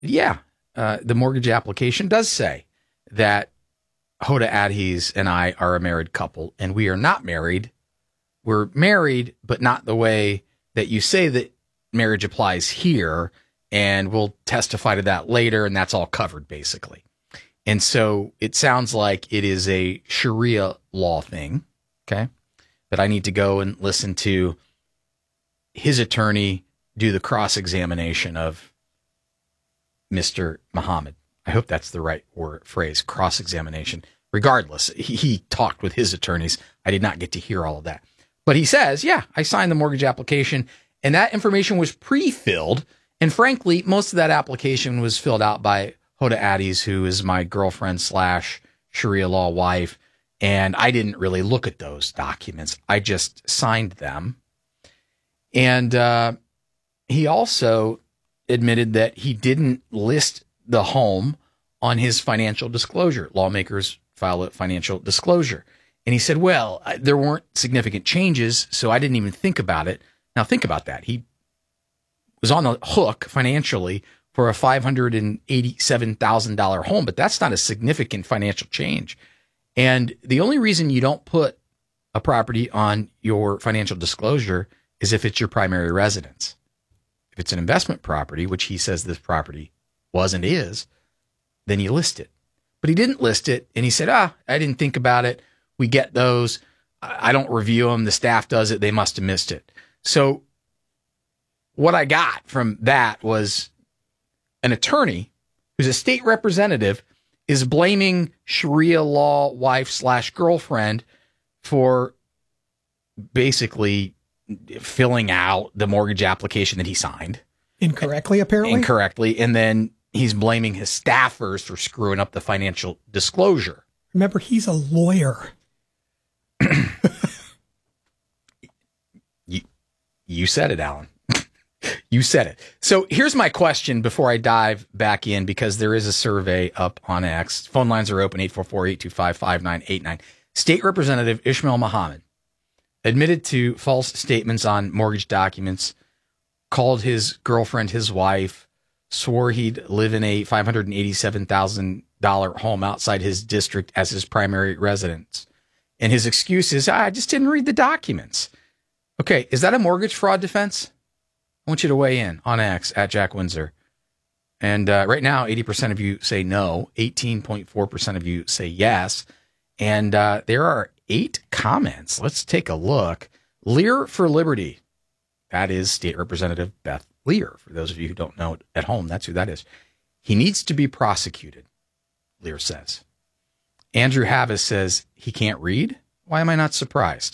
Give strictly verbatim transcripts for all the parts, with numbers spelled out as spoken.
Yeah, uh, the mortgage application does say that Hoda Adhes and I are a married couple, and we are not married. We're married, but not the way that you say that marriage applies here, and we'll testify to that later, and that's all covered, basically. And so it sounds like it is a Sharia law thing, okay, that I need to go and listen to his attorney do the cross-examination of Mister Muhammad. I hope that's the right word, phrase, cross-examination. Regardless, he, he talked with his attorneys. I did not get to hear all of that. But he says, yeah, I signed the mortgage application, and that information was pre-filled. And frankly, most of that application was filled out by Hoda Adhes, who is my girlfriend slash Sharia law wife. And I didn't really look at those documents. I just signed them. And uh, he also admitted that he didn't list the home on his financial disclosure. Lawmakers file a financial disclosure. And he said, well, there weren't significant changes, so I didn't even think about it. Now, think about that. He was on the hook financially for a five hundred eighty-seven thousand dollars home, but that's not a significant financial change. And the only reason you don't put a property on your financial disclosure is if it's your primary residence. If it's an investment property, which he says this property was and is, then you list it. But he didn't list it, and he said, ah, I didn't think about it. We get those. I don't review them. The staff does it. They must have missed it. So what I got from that was an attorney who's a state representative is blaming Sharia law wife slash girlfriend for basically filling out the mortgage application that he signed. Incorrectly, apparently? Incorrectly. And then he's blaming his staffers for screwing up the financial disclosure. Remember, he's a lawyer. you, you said it, Alan. You said it. So here's my question before I dive back in, because there is a survey up on X. Phone lines are open, eight four four, eight two five, five nine eight nine. State Representative Ishmael Muhammad admitted to false statements on mortgage documents, called his girlfriend his wife, swore he'd live in a five hundred eighty-seven thousand dollars home outside his district as his primary residence. And his excuse is, I just didn't read the documents. Okay, is that a mortgage fraud defense? I want you to weigh in on X at Jack Windsor. And uh, right now, eighty percent of you say no, eighteen point four percent of you say yes. And uh, there are eight comments. Let's take a look. Lear for Liberty. That is State Representative Beth Lear. For those of you who don't know it at home, that's who that is. He needs to be prosecuted, Lear says. Andrew Havis says he can't read. Why am I not surprised?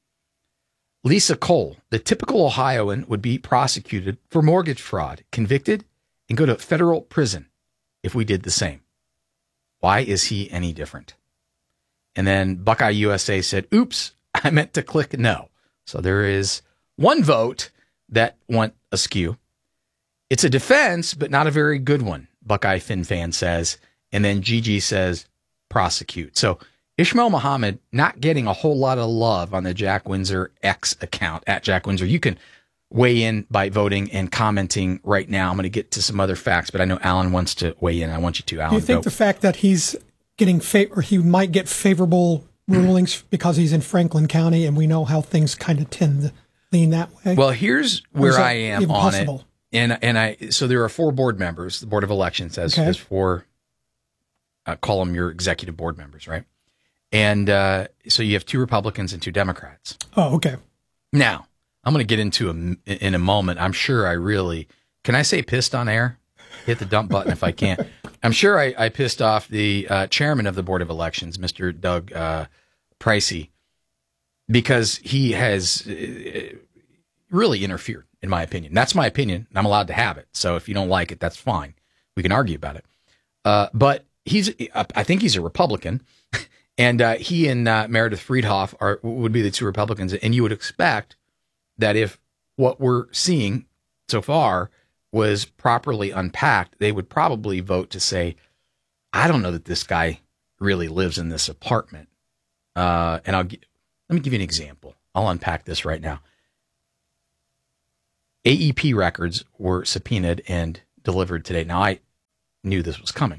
Lisa Cole, the typical Ohioan would be prosecuted for mortgage fraud, convicted, and go to federal prison if we did the same. Why is he any different? And then Buckeye U S A said, oops, I meant to click no. So there is one vote that went askew. It's a defense, but not a very good one, Buckeye Fin Fan says. And then Gigi says, prosecute. So Ishmael Muhammad not getting a whole lot of love on the Jack Windsor X account at Jack Windsor. You can weigh in by voting and commenting right now. I'm going to get to some other facts, but I know Alan wants to weigh in. I want you to, Alan. Do you think go. The fact that he's getting fa- or he might get favorable rulings because he's in Franklin County, and we know how things kind of tend to lean that way? Well, here's where I am on possible? it. And and I so there are four board members. The Board of Elections has, okay. has four. Uh, call them your executive board members, right? And uh, so you have two Republicans and two Democrats. Oh, okay. Now, I'm going to get into a, in a moment. I'm sure I really, can I say pissed on air? Hit the dump button if I can. I'm sure I, I pissed off the uh, chairman of the Board of Elections, Mister Doug uh, Pricey, because he has uh, really interfered, in my opinion. That's my opinion, and I'm allowed to have it. So if you don't like it, that's fine. We can argue about it. Uh, but he's, I think he's a Republican. And uh, he and uh, Meredith Friedhoff are would be the two Republicans. And you would expect that if what we're seeing so far was properly unpacked, they would probably vote to say, I don't know that this guy really lives in this apartment. Uh, and I'll let me give you an example. I'll unpack this right now. A E P records were subpoenaed and delivered today. Now, I knew this was coming.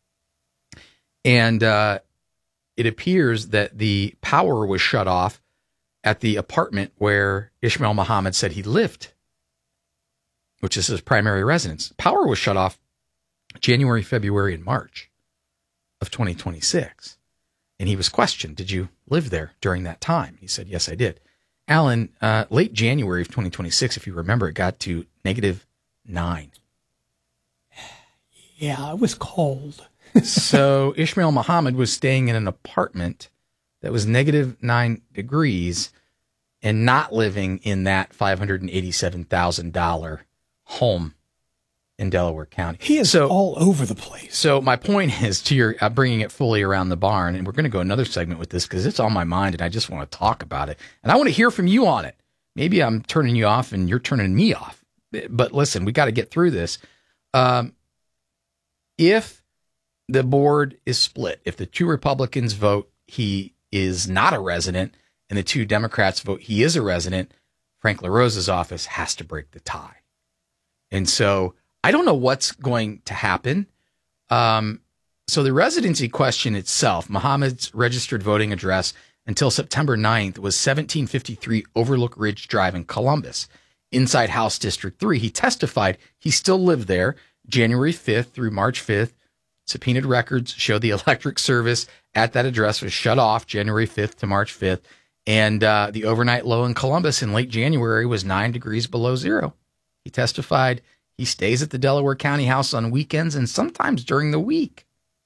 And uh, it appears that the power was shut off at the apartment where Ishmael Muhammad said he lived, which is his primary residence. Power was shut off January, February, and March of twenty twenty-six. And he was questioned, did you live there during that time? He said, yes, I did. Alan, uh, late January of twenty twenty-six, if you remember, it got to negative nine. Yeah, it was cold. So Ishmael Muhammad was staying in an apartment that was negative nine degrees and not living in that five hundred eighty-seven thousand dollars home in Delaware County. He is so, all over the place. So my point is, to your uh, bringing it fully around the barn, and we're going to go another segment with this because it's on my mind and I just want to talk about it. And I want to hear from you on it. Maybe I'm turning you off and you're turning me off. But listen, we got to get through this. Um, if the board is split, if the two Republicans vote he is not a resident and the two Democrats vote he is a resident, Frank LaRosa's office has to break the tie. And so I don't know what's going to happen. Um, so the residency question itself, Muhammad's registered voting address until September ninth was seventeen fifty-three Overlook Ridge Drive in Columbus, inside House District three. He testified he still lived there January fifth through March fifth. Subpoenaed records show the electric service at that address was shut off January fifth to March fifth. And uh, the overnight low in Columbus in late January was nine degrees below zero. He testified he stays at the Delaware County House on weekends and sometimes during the week.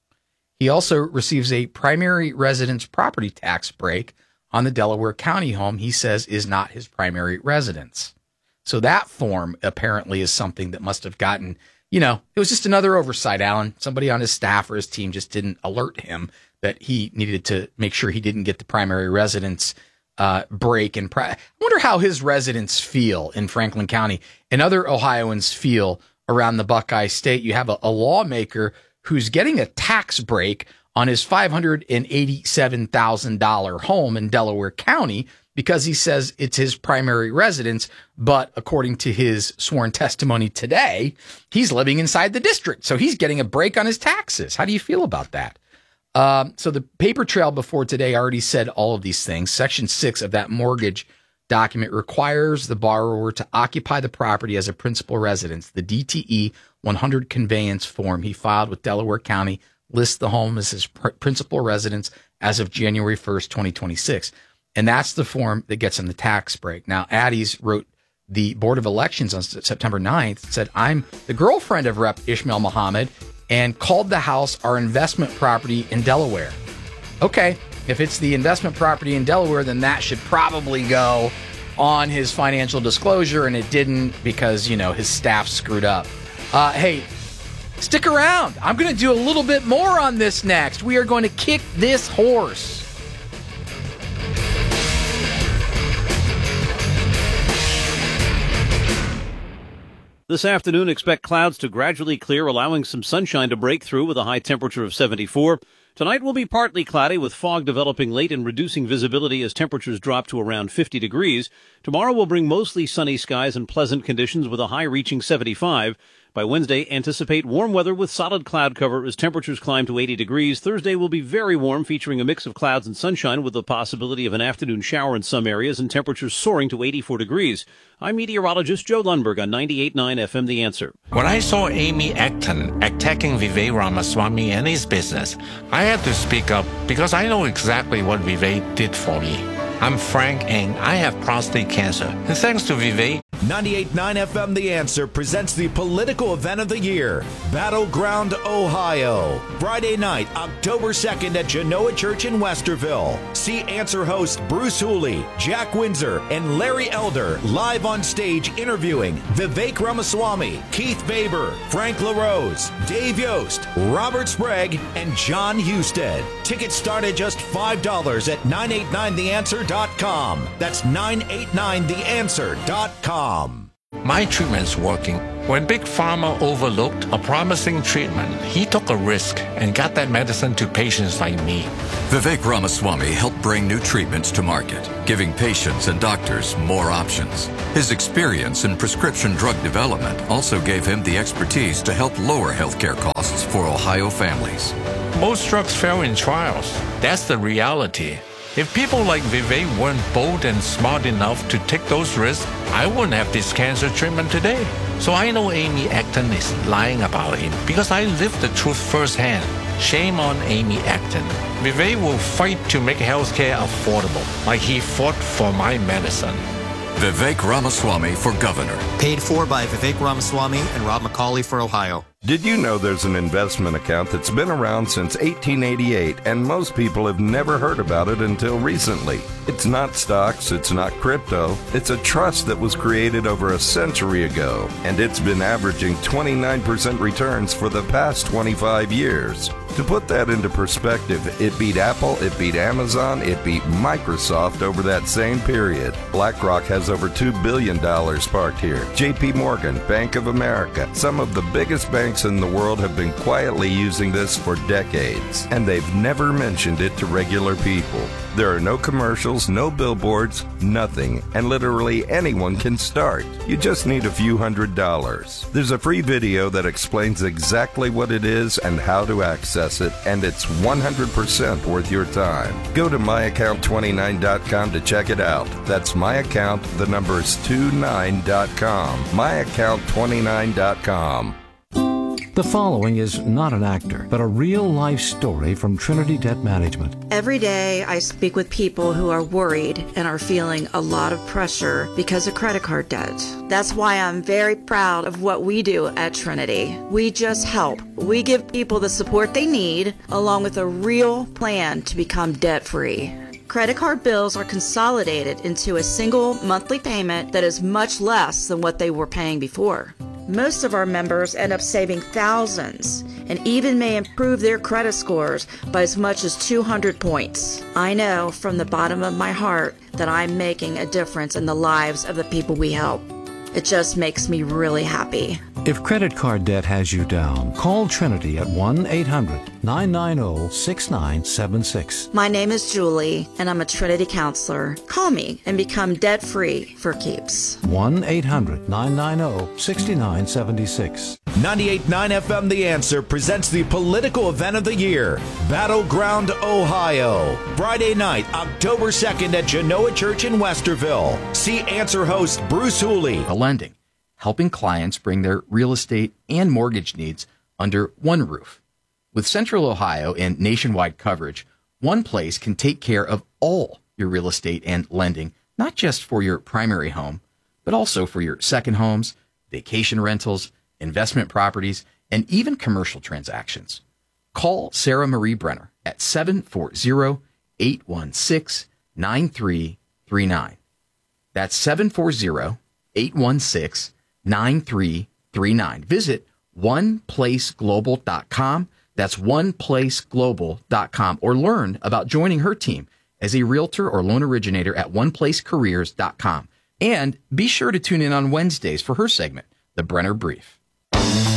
He also receives a primary residence property tax break on the Delaware County home he says is not his primary residence. So that form apparently is something that must have gotten, you know, it was just another oversight, Alan. Somebody on his staff or his team just didn't alert him that he needed to make sure he didn't get the primary residence uh, break. And pri- I wonder how his residents feel in Franklin County and other Ohioans feel around the Buckeye State. You have a, a lawmaker who's getting a tax break on his five hundred eighty-seven thousand dollars home in Delaware County because he says it's his primary residence. But according to his sworn testimony today, he's living inside the district. So he's getting a break on his taxes. How do you feel about that? Um, so the paper trail before today already said all of these things. Section six of that mortgage document requires the borrower to occupy the property as a principal residence. The D T E one hundred conveyance form he filed with Delaware County lists the home as his pr- principal residence as of January first, twenty twenty-six. And that's the form that gets him the tax break. Now, Addies wrote the Board of Elections on September ninth, said, I'm the girlfriend of Rep Ishmael Muhammad, and called the house our investment property in Delaware. Okay, if it's the investment property in Delaware, then that should probably go on his financial disclosure, and it didn't because, you know, his staff screwed up. Uh, hey, stick around. I'm going to do a little bit more on this next. We are going to kick this horse. This afternoon, expect clouds to gradually clear, allowing some sunshine to break through with a high temperature of seventy-four. Tonight will be partly cloudy with fog developing late and reducing visibility as temperatures drop to around fifty degrees. Tomorrow will bring mostly sunny skies and pleasant conditions with a high reaching seventy-five. By Wednesday, anticipate warm weather with solid cloud cover as temperatures climb to eighty degrees. Thursday will be very warm, featuring a mix of clouds and sunshine with the possibility of an afternoon shower in some areas and temperatures soaring to eighty-four degrees. I'm meteorologist Joe Lundberg on ninety-eight point nine F M The Answer. When I saw Amy Acton attacking Vivek Ramaswamy and his business, I had to speak up because I know exactly what Vivek did for me. I'm Frank, and I have prostate cancer. And thanks to Vivek, ninety-eight point nine F M The Answer presents the political event of the year, Battleground Ohio. Friday night, October second at Genoa Church in Westerville. See Answer host Bruce Hooley, Jack Windsor, and Larry Elder live on stage interviewing Vivek Ramaswamy, Keith Baber, Frank LaRose, Dave Yost, Robert Sprague, and John Husted. Tickets start at just five dollars at nine eight nine the answer dot com. That's nine eight nine the answer dot com. my treatment's working. When Big Pharma overlooked a promising treatment, he took a risk and got that medicine to patients like me. Vivek Ramaswamy helped bring new treatments to market, giving patients and doctors more options. His experience in prescription drug development also gave him the expertise to help lower healthcare costs for Ohio families. Most drugs fail in trials. That's the reality. If people like Vivek weren't bold and smart enough to take those risks, I wouldn't have this cancer treatment today. So I know Amy Acton is lying about him because I lived the truth firsthand. Shame on Amy Acton. Vivek will fight to make healthcare affordable, like he fought for my medicine. Vivek Ramaswamy for governor. Paid for by Vivek Ramaswamy and Rob McCauley for Ohio. Did you know there's an investment account that's been around since eighteen eighty-eight and most people have never heard about it until recently? It's not stocks, it's not crypto, it's a trust that was created over a century ago, and it's been averaging twenty-nine percent returns for the past twenty-five years. To put that into perspective, it beat Apple, it beat Amazon, it beat Microsoft over that same period. BlackRock has over two billion dollars parked here. J P Morgan, Bank of America, some of the biggest banks in the world have been quietly using this for decades, and they've never mentioned it to regular people. There are no commercials, no billboards, nothing, and literally anyone can start. You just need a few hundred dollars. There's a free video that explains exactly what it is and how to access it, and it's one hundred percent worth your time. Go to my account twenty-nine dot com to check it out. That's my account, the number is twenty-nine dot com. my account twenty-nine dot com. The following is not an actor, but a real-life story from Trinity Debt Management. Every day I speak with people who are worried and are feeling a lot of pressure because of credit card debt. That's why I'm very proud of what we do at Trinity. We just help. We give people the support they need, along with a real plan to become debt-free. Credit card bills are consolidated into a single monthly payment that is much less than what they were paying before. Most of our members end up saving thousands and even may improve their credit scores by as much as two hundred points. I know from the bottom of my heart that I'm making a difference in the lives of the people we help. It just makes me really happy. If credit card debt has you down, call Trinity at one eight hundred nine nine zero six nine seven six. My name is Julie, and I'm a Trinity counselor. Call me and become debt-free for keeps. one eight hundred nine nine zero six nine seven six. ninety-eight point nine F M The Answer presents the political event of the year, Battleground, Ohio. Friday night, October second at Genoa Church in Westerville. See Answer host Bruce Hooley. Lending, helping clients bring their real estate and mortgage needs under one roof. With Central Ohio and nationwide coverage, one place can take care of all your real estate and lending, not just for your primary home, but also for your second homes, vacation rentals, investment properties, and even commercial transactions. Call Sarah Marie Brenner at seven four zero, eight one six, nine three three nine. That's seven four zero, eight one six, nine three three nine. Visit one place global dot com. That's one place global dot com, or learn about joining her team as a realtor or loan originator at one place careers dot com. And be sure to tune in on Wednesdays for her segment, The Brenner Brief.